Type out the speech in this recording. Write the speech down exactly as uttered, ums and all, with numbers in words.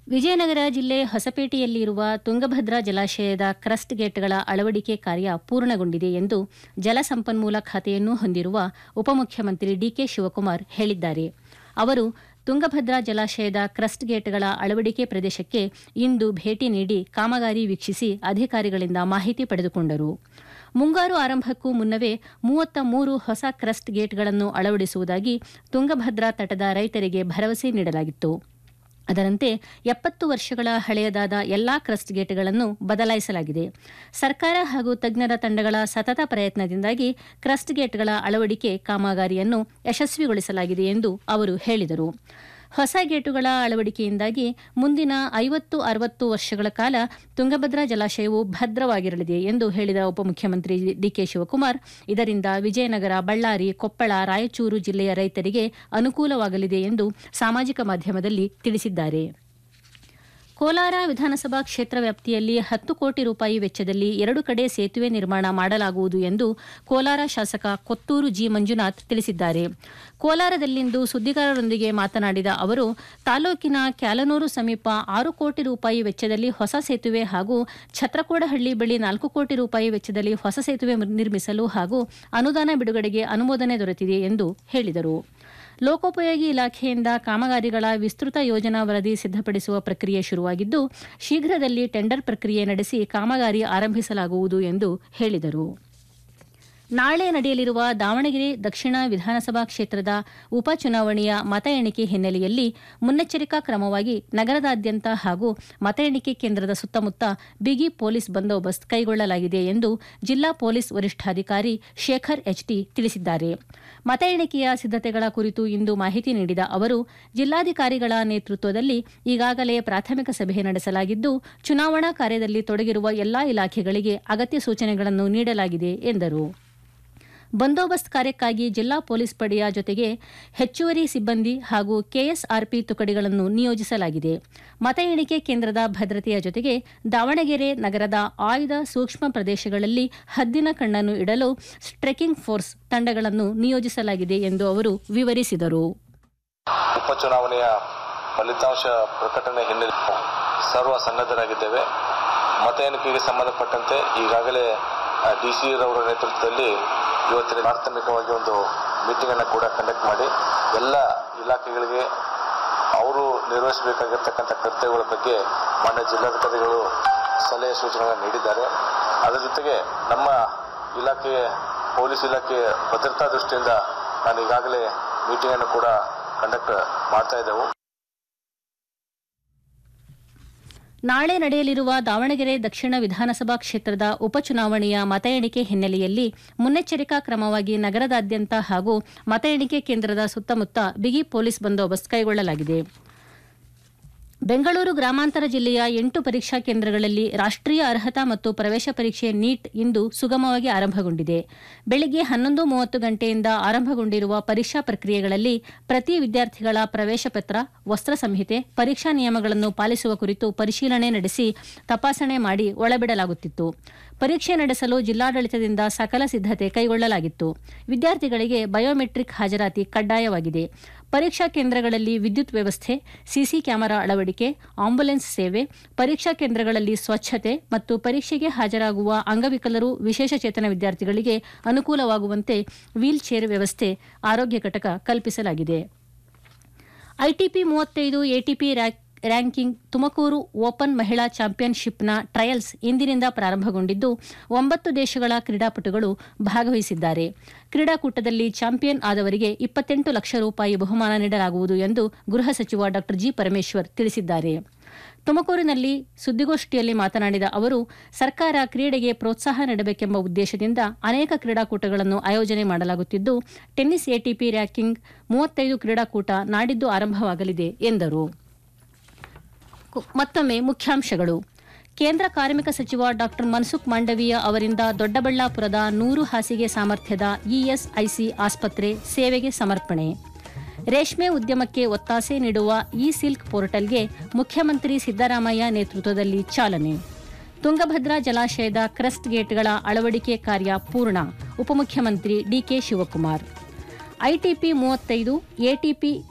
ವಿಜಯನಗರ ಜಿಲ್ಲೆ ಹೊಸಪೇಟೆಯಲ್ಲಿರುವ ತುಂಗಭದ್ರಾ ಜಲಾಶಯದ ಕ್ರಸ್ಟ್ ಗೇಟ್ಗಳ ಅಳವಡಿಕೆ ಕಾರ್ಯ ಪೂರ್ಣಗೊಂಡಿದೆ ಎಂದು ಜಲಸಂಪನ್ಮೂಲ ಖಾತೆಯನ್ನು ಹೊಂದಿರುವ ಉಪಮುಖ್ಯಮಂತ್ರಿ ಡಿಕೆ ಶಿವಕುಮಾರ್ ಹೇಳಿದ್ದಾರೆ. ಅವರು ತುಂಗಭದ್ರಾ ಜಲಾಶಯದ ಕ್ರಸ್ಟ್ ಗೇಟ್ಗಳ ಅಳವಡಿಕೆ ಪ್ರದೇಶಕ್ಕೆ ಇಂದು ಭೇಟಿ ನೀಡಿ ಕಾಮಗಾರಿ ವೀಕ್ಷಿಸಿ ಅಧಿಕಾರಿಗಳಿಂದ ಮಾಹಿತಿ ಪಡೆದುಕೊಂಡರು. ಮುಂಗಾರು ಆರಂಭಕ್ಕೂ ಮುನ್ನವೇ ಮೂವತ್ತ ಮೂರು ಹೊಸ ಕ್ರಸ್ಟ್ ಗೇಟ್ಗಳನ್ನು ಅಳವಡಿಸುವುದಾಗಿ ತುಂಗಭದ್ರಾ ತಟದ ರೈತರಿಗೆ ಭರವಸೆ ನೀಡಲಾಗಿತ್ತು. ಅದರಂತೆ ಎಪ್ಪತ್ತು ವರ್ಷಗಳ ಹಳೆಯದಾದ ಎಲ್ಲಾ ಕ್ರಸ್ಟ್ ಗೇಟ್ಗಳನ್ನು ಬದಲಾಯಿಸಲಾಗಿದೆ. ಸರ್ಕಾರ ಹಾಗೂ ತಜ್ಞರ ತಂಡಗಳ ಸತತ ಪ್ರಯತ್ನದಿಂದಾಗಿ ಕ್ರಸ್ಟ್ ಗೇಟ್ಗಳ ಅಳವಡಿಕೆ ಕಾಮಗಾರಿಯನ್ನು ಯಶಸ್ವಿಗೊಳಿಸಲಾಗಿದೆ ಎಂದು ಅವರು ಹೇಳಿದರು. ಹೊಸ ಗೇಟುಗಳ ಅಳವಡಿಕೆಯಿಂದಾಗಿ ಮುಂದಿನ ಐವತ್ತು ಅರವತ್ತು ವರ್ಷಗಳ ಕಾಲ ತುಂಗಭದ್ರಾ ಜಲಾಶಯವು ಭದ್ರವಾಗಿರಲಿದೆ ಎಂದು ಹೇಳಿದ ಉಪಮುಖ್ಯಮಂತ್ರಿ ಡಿಕೆ ಶಿವಕುಮಾರ್, ಇದರಿಂದ ವಿಜಯನಗರ, ಬಳ್ಳಾರಿ, ಕೊಪ್ಪಳ, ರಾಯಚೂರು ಜಿಲ್ಲೆಯ ರೈತರಿಗೆ ಅನುಕೂಲವಾಗಲಿದೆ ಎಂದು ಸಾಮಾಜಿಕ ಮಾಧ್ಯಮದಲ್ಲಿ ತಿಳಿಸಿದ್ದಾರೆ. ಕೋಲಾರ ವಿಧಾನಸಭಾ ಕ್ಷೇತ್ರ ವ್ಯಾಪ್ತಿಯಲ್ಲಿ ಹತ್ತು ಕೋಟಿ ರೂಪಾಯಿ ವೆಚ್ಚದಲ್ಲಿ ಎರಡು ಕಡೆ ಸೇತುವೆ ನಿರ್ಮಾಣ ಮಾಡಲಾಗುವುದು ಎಂದು ಕೋಲಾರ ಶಾಸಕ ಕೊತ್ತೂರು ಜಿ ಮಂಜುನಾಥ್ ತಿಳಿಸಿದ್ದಾರೆ. ಕೋಲಾರದಲ್ಲಿಂದು ಸುದ್ದಿಗಾರರೊಂದಿಗೆ ಮಾತನಾಡಿದ ಅವರು, ತಾಲೂಕಿನ ಕ್ಯಾಲನೂರು ಸಮೀಪ ಆರು ಕೋಟಿ ರೂಪಾಯಿ ವೆಚ್ಚದಲ್ಲಿ ಹೊಸ ಸೇತುವೆ ಹಾಗೂ ಛತ್ರಕೋಡಹಳ್ಳಿ ಬಳಿ ನಾಲ್ಕು ಕೋಟಿ ರೂಪಾಯಿ ವೆಚ್ಚದಲ್ಲಿ ಹೊಸ ಸೇತುವೆ ನಿರ್ಮಿಸಲು ಹಾಗೂ ಅನುದಾನ ಬಿಡುಗಡೆಗೆ ಅನುಮೋದನೆ ದೊರೆತಿದೆ ಎಂದು ಹೇಳಿದರು. ಲೋಕೋಪಯೋಗಿ ಇಲಾಖೆಯಿಂದ ಕಾಮಗಾರಿಗಳ ವಿಸ್ತೃತ ಯೋಜನಾ ವರದಿ ಸಿದ್ಧಪಡಿಸುವ ಪ್ರಕ್ರಿಯೆ ಶುರುವಾಗಿದ್ದು, ಶೀಘ್ರದಲ್ಲಿ ಟೆಂಡರ್ ಪ್ರಕ್ರಿಯೆ ನಡೆಸಿ ಕಾಮಗಾರಿ ಆರಂಭಿಸಲಾಗುವುದು ಎಂದು ಹೇಳಿದರು. ನಾಳೆ ನಡೆಯಲಿರುವ ದಾವಣಗೆರೆ ದಕ್ಷಿಣ ವಿಧಾನಸಭಾ ಕ್ಷೇತ್ರದ ಉಪಚುನಾವಣೆಯ ಮತ ಎಣಿಕೆ ಹಿನ್ನೆಲೆಯಲ್ಲಿ ಮುನ್ನೆಚ್ಚರಿಕಾ ಕ್ರಮವಾಗಿ ನಗರದಾದ್ಯಂತ ಹಾಗೂ ಮತ ಎಣಿಕೆ ಕೇಂದ್ರದ ಸುತ್ತಮುತ್ತ ಬಿಗಿ ಪೊಲೀಸ್ ಬಂದೋಬಸ್ತ್ ಕೈಗೊಳ್ಳಲಾಗಿದೆ ಎಂದು ಜಿಲ್ಲಾ ಪೊಲೀಸ್ ವರಿಷ್ಠಾಧಿಕಾರಿ ಶೇಖರ್ ಎಚ್ಟಿ ತಿಳಿಸಿದ್ದಾರೆ. ಮತ ಎಣಿಕೆಯ ಸಿದ್ಧತೆಗಳ ಕುರಿತು ಇಂದು ಮಾಹಿತಿ ನೀಡಿದ ಅವರು, ಜಿಲ್ಲಾಧಿಕಾರಿಗಳ ನೇತೃತ್ವದಲ್ಲಿ ಈಗಾಗಲೇ ಪ್ರಾಥಮಿಕ ಸಭೆ ನಡೆಸಲಾಗಿದ್ದು, ಚುನಾವಣಾ ಕಾರ್ಯದಲ್ಲಿ ತೊಡಗಿರುವ ಎಲ್ಲಾ ಇಲಾಖೆಗಳಿಗೆ ಅಗತ್ಯ ಸೂಚನೆಗಳನ್ನು ನೀಡಲಾಗಿದೆ ಎಂದರು. ಬಂದೋಬಸ್ತ್ ಕಾರ್ಯಕ್ಕಾಗಿ ಜಿಲ್ಲಾ ಪೊಲೀಸ್ ಪಡೆಯ ಜೊತೆಗೆ ಹೆಚ್ಚುವರಿ ಸಿಬ್ಬಂದಿ ಹಾಗೂ ಕೆಎಸ್ಆರ್ಪಿ ತುಕಡಿಗಳನ್ನು ನಿಯೋಜಿಸಲಾಗಿದೆ. ಮತ ಎಣಿಕೆ ಕೇಂದ್ರದ ಭದ್ರತೆಯ ಜೊತೆಗೆ ದಾವಣಗೆರೆ ನಗರದ ಆಯ್ದ ಸೂಕ್ಷ್ಮ ಪ್ರದೇಶಗಳಲ್ಲಿ ಹದ್ದಿನ ಕಣ್ಣನ್ನು ಇಡಲು ಟ್ರೆಕಿಂಗ್ ಫೋರ್ಸ್ ತಂಡಗಳನ್ನು ನಿಯೋಜಿಸಲಾಗಿದೆ ಎಂದು ಅವರು ವಿವರಿಸಿದರು. ಉಪಚುನಾವಣೆಯ ಫಲಿತಾಂಶ ಪ್ರಕಟಣೆ ಹಿನ್ನೆಲೆ ಸರ್ವ ಸನ್ನದ್ಧರಾಗಿದ್ದೇವೆ. ಮತ ಎಣಿಕೆಗೆ ಸಂಬಂಧಪಟ್ಟಂತೆ ಈಗಾಗಲೇ ಡಿಸಿ ರವರ ನೇತೃತ್ವದಲ್ಲಿ ಇವತ್ತಿನ ಪ್ರಾಥಮಿಕವಾಗಿ ಒಂದು ಮೀಟಿಂಗ್ ಅನ್ನು ಕೂಡ ಕಂಡಕ್ಟ್ ಮಾಡಿ ಎಲ್ಲ ಇಲಾಖೆಗಳಿಗೆ ಅವರು ನಿರ್ವಹಿಸಬೇಕಾಗಿರ್ತಕ್ಕಂಥ ಕರ್ತವ್ಯಗಳ ಬಗ್ಗೆ ಮಾನ್ಯ ಜಿಲ್ಲಾಧಿಕಾರಿಗಳು ಸಲಹೆ ಸೂಚನೆಗಳನ್ನು ನೀಡಿದ್ದಾರೆ. ಅದರ ಜೊತೆಗೆ ನಮ್ಮ ಇಲಾಖೆ ಪೊಲೀಸ್ ಇಲಾಖೆ ಭದ್ರತಾ ದೃಷ್ಟಿಯಿಂದ ನಾನು ಈಗಾಗಲೇ ಮೀಟಿಂಗ್ ಅನ್ನು ಕೂಡ ಕಂಡಕ್ಟ್ ಮಾಡ್ತಾ ಇದ್ದೆವು. ನಾಳೆ ನಡೆಯಲಿರುವ ದಾವಣಗೆರೆ ದಕ್ಷಿಣ ವಿಧಾನಸಭಾ ಕ್ಷೇತ್ರದ ಉಪಚುನಾವಣೆಯ ಮತ ಎಣಿಕೆ ಹಿನ್ನೆಲೆಯಲ್ಲಿ ಮುನ್ನೆಚ್ಚರಿಕಾ ಕ್ರಮವಾಗಿ ನಗರದಾದ್ಯಂತ ಹಾಗೂ ಮತ ಎಣಿಕೆ ಕೇಂದ್ರದ ಸುತ್ತಮುತ್ತ ಬಿಗಿ ಪೊಲೀಸ್ ಬಂದೋಬಸ್ತ್ ಕೈಗೊಳ್ಳಲಾಗಿದೆ. ಬೆಂಗಳೂರು ಗ್ರಾಮಾಂತರ ಜಿಲ್ಲೆಯ ಎಂಟು ಪರೀಕ್ಷಾ ಕೇಂದ್ರಗಳಲ್ಲಿ ರಾಷ್ಟ್ರೀಯ ಅರ್ಹತಾ ಮತ್ತು ಪ್ರವೇಶ ಪರೀಕ್ಷೆ ನೀಟ್ ಇಂದು ಸುಗಮವಾಗಿ ಆರಂಭಗೊಂಡಿದೆ. ಬೆಳಗ್ಗೆ ಹನ್ನೊಂದು ಮೂವತ್ತು ಗಂಟೆಯಿಂದ ಆರಂಭಗೊಂಡಿರುವ ಪರೀಕ್ಷಾ ಪ್ರಕ್ರಿಯೆಗಳಲ್ಲಿ ಪ್ರತಿ ವಿದ್ಯಾರ್ಥಿಗಳ ಪ್ರವೇಶ ಪತ್ರ, ವಸ್ತ್ರ ಸಂಹಿತೆ, ಪರೀಕ್ಷಾ ನಿಯಮಗಳನ್ನು ಪಾಲಿಸುವ ಕುರಿತು ಪರಿಶೀಲನೆ ನಡೆಸಿ ತಪಾಸಣೆ ಮಾಡಿ ಒಳಬಿಡಲಾಗುತ್ತಿತ್ತು. ಪರೀಕ್ಷೆ ನಡೆಸಲು ಜಿಲ್ಲಾಡಳಿತದಿಂದ ಸಕಲ ಸಿದ್ಧತೆ ಕೈಗೊಳ್ಳಲಾಗಿತ್ತು. ವಿದ್ಯಾರ್ಥಿಗಳಿಗೆ ಬಯೋಮೆಟ್ರಿಕ್ ಹಾಜರಾತಿ ಕಡ್ಡಾಯವಾಗಿದೆ. ಪರೀಕ್ಷಾ ಕೇಂದ್ರಗಳಲ್ಲಿ ವಿದ್ಯುತ್ ವ್ಯವಸ್ಥೆ, ಸಿಸಿ ಕ್ಯಾಮೆರಾ ಅಳವಡಿಕೆ, ಆಂಬ್ಯುಲೆನ್ಸ್ ಸೇವೆ, ಪರೀಕ್ಷಾ ಕೇಂದ್ರಗಳಲ್ಲಿ ಸ್ವಚ್ಛತೆ ಮತ್ತು ಪರೀಕ್ಷೆಗೆ ಹಾಜರಾಗುವ ಅಂಗವಿಕಲರು, ವಿಶೇಷಚೇತನ ವಿದ್ಯಾರ್ಥಿಗಳಿಗೆ ಅನುಕೂಲವಾಗುವಂತೆ ವೀಲ್ ಚೇರ್ ವ್ಯವಸ್ಥೆ ಆರೋಗ್ಯ ಘಟಕ ಕಲ್ಪಿಸಲಾಗಿದೆ. ಐಟಿಪಿ ಮೂವತ್ತೈದು ಎಟಿಪಿ ರ್ಯಾಂಕಿಂಗ್ ತುಮಕೂರು ಓಪನ್ ಮಹಿಳಾ ಚಾಂಪಿಯನ್ಶಿಪ್ನ ಟ್ರಯಲ್ಸ್ ಇಂದಿನಿಂದ ಪ್ರಾರಂಭಗೊಂಡಿದ್ದು, ಒಂಬತ್ತು ದೇಶಗಳ ಕ್ರೀಡಾಪಟುಗಳು ಭಾಗವಹಿಸಿದ್ದಾರೆ. ಕ್ರೀಡಾಕೂಟದಲ್ಲಿ ಚಾಂಪಿಯನ್ ಆದವರಿಗೆ ಇಪ್ಪತ್ತೆಂಟು ಲಕ್ಷ ರೂಪಾಯಿ ಬಹುಮಾನ ನೀಡಲಾಗುವುದು ಎಂದು ಗೃಹ ಸಚಿವ ಡಾ ಜಿ ಪರಮೇಶ್ವರ್ ತಿಳಿಸಿದ್ದಾರೆ. ತುಮಕೂರಿನಲ್ಲಿ ಸುದ್ದಿಗೋಷ್ಠಿಯಲ್ಲಿ ಮಾತನಾಡಿದ ಅವರು, ಸರ್ಕಾರ ಕ್ರೀಡೆಗೆ ಪ್ರೋತ್ಸಾಹ ನೀಡಬೇಕೆಂಬ ಉದ್ದೇಶದಿಂದ ಅನೇಕ ಕ್ರೀಡಾಕೂಟಗಳನ್ನು ಆಯೋಜನೆ ಮಾಡಲಾಗುತ್ತಿದ್ದು, ಟೆನ್ನಿಸ್ ಎಟಿಪಿ ರ್ಯಾಂಕಿಂಗ್ ಮೂವತ್ತೈದು ಕ್ರೀಡಾಕೂಟ ನಾಡಿದ್ದು ಆರಂಭವಾಗಲಿದೆ ಎಂದರು. ಮತ್ತೊಮ್ಮೆ ಮುಖ್ಯಾಂಶಗಳು. ಕೇಂದ್ರ ಕಾರ್ಮಿಕ ಸಚಿವ ಡಾ ಮನ್ಸುಖ್ ಮಾಂಡವೀಯ ಅವರಿಂದ ದೊಡ್ಡಬಳ್ಳಾಪುರದ ನೂರು ಹಾಸಿಗೆ ಸಾಮರ್ಥ್ಯದ ಇಎಸ್ಐಸಿ ಆಸ್ಪತ್ರೆ ಸೇವೆಗೆ ಸಮರ್ಪಣೆ. ರೇಷ್ಮೆ ಉದ್ಯಮಕ್ಕೆ ಒತ್ತಾಸೆ ನೀಡುವ ಇ ಸಿಲ್ಕ್ ಪೋರ್ಟಲ್ಗೆ ಮುಖ್ಯಮಂತ್ರಿ ಸಿದ್ದರಾಮಯ್ಯ ನೇತೃತ್ವದಲ್ಲಿ ಚಾಲನೆ. ತುಂಗಭದ್ರಾ ಜಲಾಶಯದ ಕ್ರಸ್ಟ್ ಗೇಟ್ಗಳ ಅಳವಡಿಕೆ ಕಾರ್ಯ ಪೂರ್ಣ, ಉಪಮುಖ್ಯಮಂತ್ರಿ ಡಿಕೆ ಶಿವಕುಮಾರ್. ಐಟಿಪಿ ಮೂವತ್ತೈದು ಎಟಿಪಿ